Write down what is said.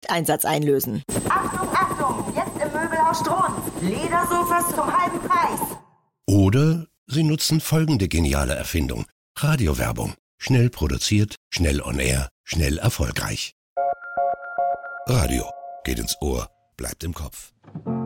Direkteinsatz einlösen. Achtung, Achtung, jetzt im Möbelhaus Strunz. Ledersofas zum halben Preis. Oder Sie nutzen folgende geniale Erfindung. Radiowerbung. Schnell produziert, schnell on air, schnell erfolgreich. Radio. Geht ins Ohr, bleibt im Kopf.